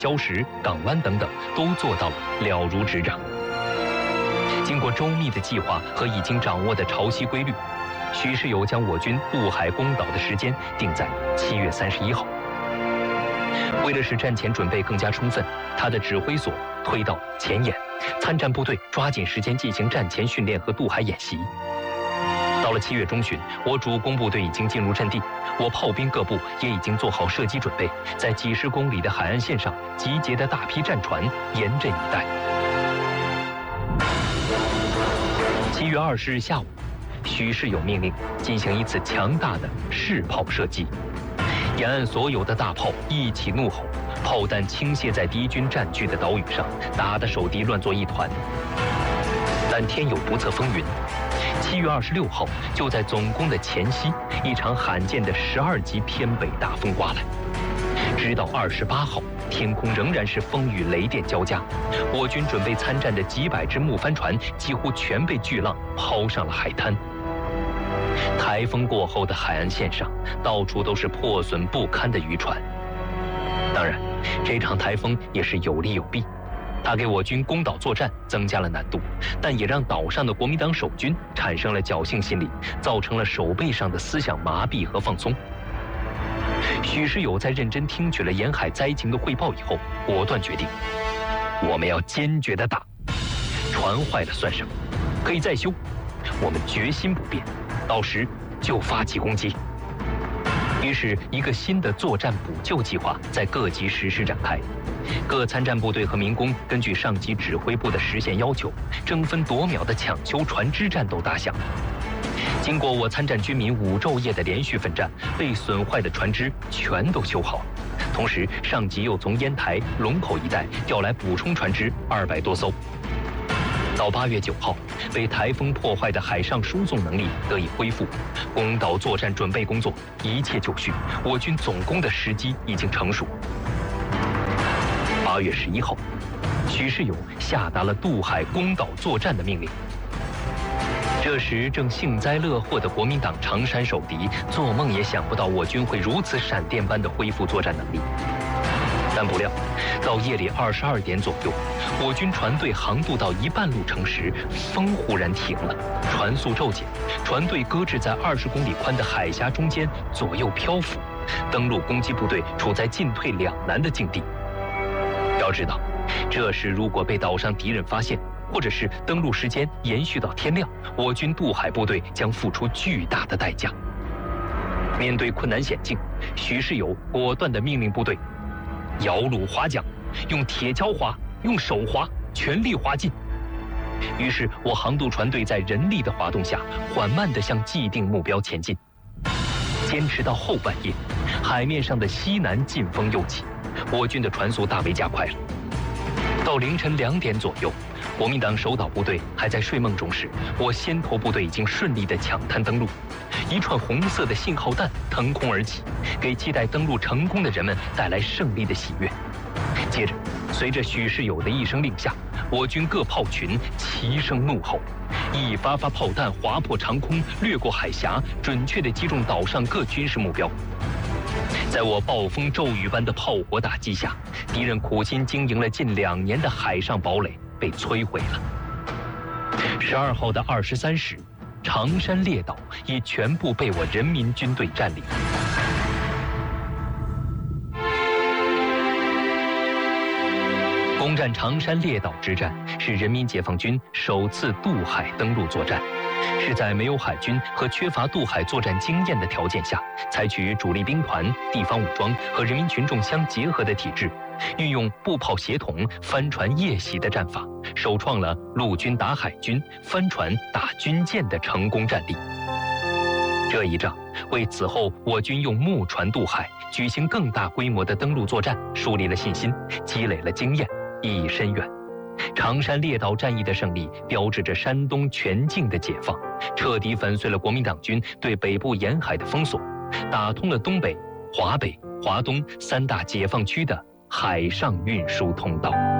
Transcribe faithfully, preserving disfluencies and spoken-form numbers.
礁石、港湾等等都做到了了如指掌。经过周密的计划和已经掌握的潮汐规律，许世友将我军渡海攻岛的时间定在七月三十一号。为了使战前准备更加充分，他的指挥所推到前沿，参战部队抓紧时间进行战前训练和渡海演习。到了七月中旬，我主攻部队已经进入阵地，我炮兵各部也已经做好射击准备，在几十公里的海岸线上集结的大批战船严阵以待。七月二十日下午，许世友命令进行一次强大的试炮射击，沿岸所有的大炮一起怒吼，炮弹倾泻在敌军占据的岛屿上，打得手敌乱作一团。但天有不测风云，七月二十六号，就在总攻的前夕，一场罕见的十二级偏北大风刮来。直到二十八号，天空仍然是风雨雷电交加，我军准备参战的几百只木帆船几乎全被巨浪抛上了海滩。台风过后的海岸线上，到处都是破损不堪的渔船。当然，这场台风也是有利有弊，它给我军攻岛作战增加了难度，但也让岛上的国民党守军产生了侥幸心理，造成了守备上的思想麻痹和放松。许世友在认真听取了沿海灾情的汇报以后，果断决定，我们要坚决地打，船坏了算什么，可以再修，我们决心不变，到时就发起攻击。于是，一个新的作战补救计划在各级实施展开。各参战部队和民工根据上级指挥部的实现要求，争分夺秒地抢修船只战斗大项。经过我参战军民五昼夜的连续奋战，被损坏的船只全都修好。同时，上级又从烟台、龙口一带调来补充船只二百多艘。到八月九号，被台风破坏的海上输送能力得以恢复，攻岛作战准备工作一切就绪，我军总攻的时机已经成熟。八月十一号，许世友下达了渡海攻岛作战的命令。这时正幸灾乐祸的国民党常山守敌，做梦也想不到我军会如此闪电般的恢复作战能力。但不料，到夜里二十二点左右，我军船队航渡到一半路程时，风忽然停了，船速骤减，船队搁置在二十公里宽的海峡中间左右漂浮，登陆攻击部队处在进退两难的境地。要知道，这时如果被岛上敌人发现，或者是登陆时间延续到天亮，我军渡海部队将付出巨大的代价。面对困难险境，许世友果断地命令部队摇橹划桨，用铁锹划，用手划，全力划进。于是我航渡船队在人力的划动下，缓慢地向既定目标前进。坚持到后半夜，海面上的西南劲风又起，我军的船速大为加快了。到凌晨两点左右，国民党守岛部队还在睡梦中时，我先头部队已经顺利地抢滩登陆，一串红色的信号弹腾空而起，给期待登陆成功的人们带来胜利的喜悦。接着，随着许世友的一声令下，我军各炮群齐声怒吼，一发发炮弹划破长空，掠过海峡，准确地击中岛上各军事目标。在我暴风骤雨般的炮火打击下，敌人苦心经营了近两年的海上堡垒被摧毁了。十二号的二十三时，长山列岛已全部被我人民军队占领。攻占长山列岛之战是人民解放军首次渡海登陆作战，是在没有海军和缺乏渡海作战经验的条件下，采取主力兵团、地方武装和人民群众相结合的体制，运用步炮协同、帆船夜袭的战法，首创了陆军打海军、帆船打军舰的成功战例。这一仗为此后我军用木船渡海、举行更大规模的登陆作战树立了信心，积累了经验，意义深远。长山列岛战役的胜利，标志着山东全境的解放，彻底粉碎了国民党军对北部沿海的封锁，打通了东北、华北、华东三大解放区的海上运输通道。